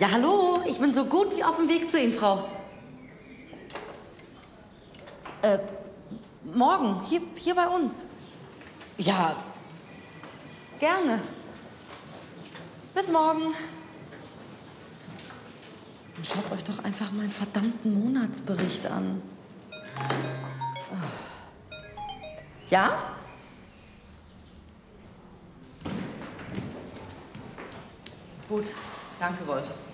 Ja, hallo, ich bin so gut wie auf dem Weg zu Ihnen, Frau. Morgen, hier bei uns. Ja, gerne. Bis morgen. Und schaut euch doch einfach meinen verdammten Monatsbericht an. Ja? Gut, danke, Wolf.